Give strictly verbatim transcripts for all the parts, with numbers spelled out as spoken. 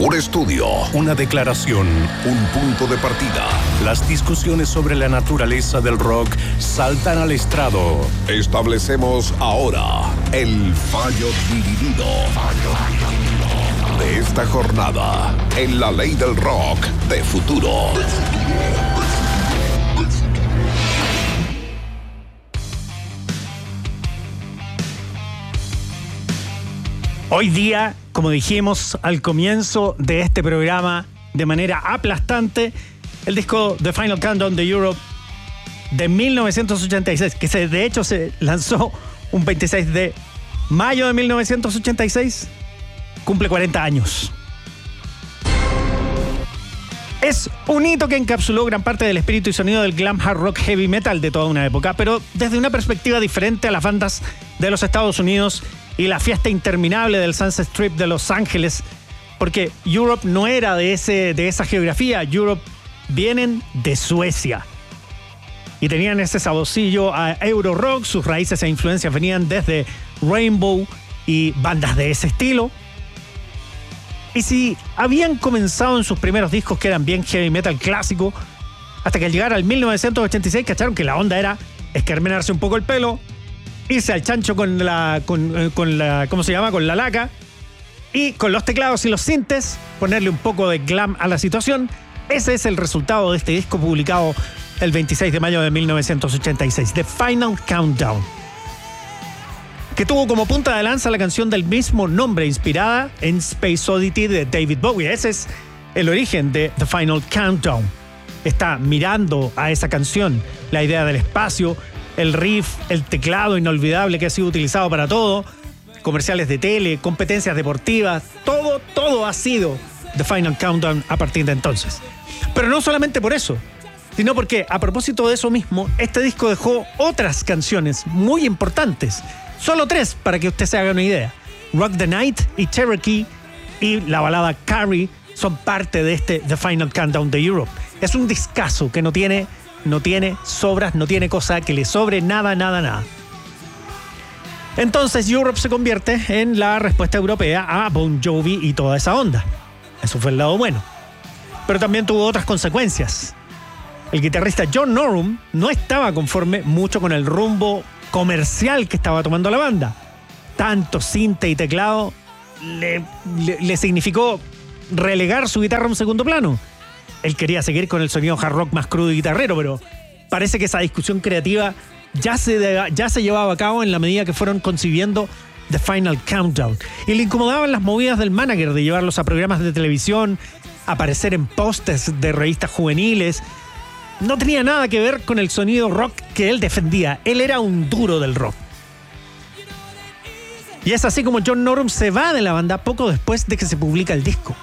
Un estudio, una declaración, un punto de partida. Las discusiones sobre la naturaleza del rock saltan al estrado. Establecemos ahora el fallo dividido de esta jornada en la ley del rock de futuro. Hoy día, como dijimos al comienzo de este programa, de manera aplastante, el disco The Final Countdown de Europe de mil novecientos ochenta y seis, que se, de hecho se lanzó un veintiséis de mayo de mil novecientos ochenta y seis, cumple cuarenta años. Es un hito que encapsuló gran parte del espíritu y sonido del glam hard rock heavy metal de toda una época, pero desde una perspectiva diferente a las bandas de los Estados Unidos y la fiesta interminable del Sunset Strip de Los Ángeles, porque Europe no era de, ese, de esa geografía. Europe vienen de Suecia y tenían ese saborcillo a Euro rock. Sus raíces e influencias venían desde Rainbow y bandas de ese estilo. Y si habían comenzado en sus primeros discos, que eran bien heavy metal clásico, hasta que al llegar al mil novecientos ochenta y seis cacharon que la onda era escarmenarse un poco el pelo, irse al chancho con la, con, con la, ¿cómo se llama? Con la laca, y con los teclados y los sintes ponerle un poco de glam a la situación. Ese es el resultado de este disco publicado el veintiséis de mayo de mil novecientos ochenta y seis, The Final Countdown, que tuvo como punta de lanza la canción del mismo nombre, inspirada en Space Oddity de David Bowie. Ese es el origen de The Final Countdown. Está mirando a esa canción, la idea del espacio, el riff, el teclado inolvidable que ha sido utilizado para todo, comerciales de tele, competencias deportivas, todo, todo ha sido The Final Countdown a partir de entonces. Pero no solamente por eso, sino porque a propósito de eso mismo, este disco dejó otras canciones muy importantes. Solo tres, para que usted se haga una idea. Rock the Night y Cherokee y la balada Carrie son parte de este The Final Countdown de Europe. Es un discazo que no tiene, no tiene sobras, no tiene cosa que le sobre, nada, nada, nada. Entonces Europe se convierte en la respuesta europea a Bon Jovi y toda esa onda. Eso fue el lado bueno. Pero también tuvo otras consecuencias. El guitarrista John Norum no estaba conforme mucho con el rumbo comercial que estaba tomando la banda. Tanto cinte y teclado le, le, le significó relegar su guitarra a un segundo plano. Él quería seguir con el sonido hard rock más crudo y guitarrero, pero parece que esa discusión creativa ya se, ya se llevaba a cabo en la medida que fueron concibiendo The Final Countdown. Y le incomodaban las movidas del manager de llevarlos a programas de televisión, aparecer en pósters de revistas juveniles. No tenía nada que ver con el sonido rock que él defendía. Él era un duro del rock. Y es así como John Norum se va de la banda poco después de que se publica el disco.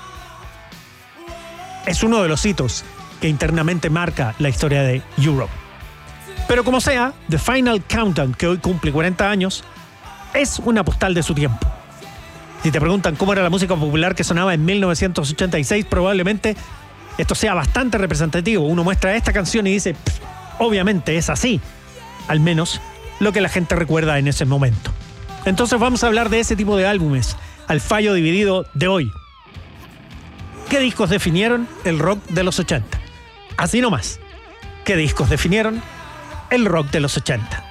Es uno de los hitos que internamente marca la historia de Europe. Pero como sea, The Final Countdown, que hoy cumple cuarenta años, es una postal de su tiempo. Si te preguntan cómo era la música popular que sonaba en mil novecientos ochenta y seis, probablemente esto sea bastante representativo. Uno muestra esta canción y dice, obviamente es así. Al menos lo que la gente recuerda en ese momento. Entonces vamos a hablar de ese tipo de álbumes, al fallo dividido de hoy. ¿Qué discos definieron el rock de los ochenta? Así nomás. ¿Qué discos definieron el rock de los ochenta?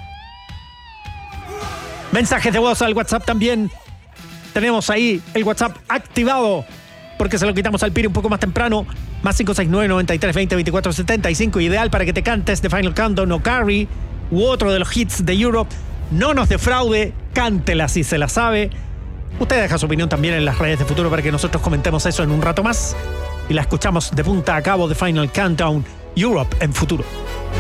Mensajes de voz al WhatsApp también. Tenemos ahí el WhatsApp activado, porque se lo quitamos al Piri un poco más temprano. Más cinco seis nueve, noventa y tres, veinte, veinticuatro, setenta y cinco. Ideal para que te cantes The Final Countdown o Carrie u otro de los hits de Europe. No nos defraude, cántela si se la sabe. Usted deja su opinión también en las redes de Futuro para que nosotros comentemos eso en un rato más. Y la escuchamos de punta a cabo, The Final Countdown Europe en Futuro.